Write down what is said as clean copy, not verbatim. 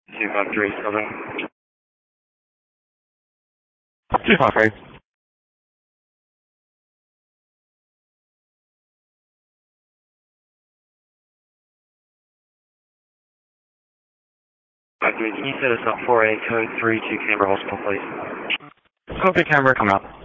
2537. 253. Can you set us up for a code 3 to Canberra Hospital, please? Copy, Canberra, come out.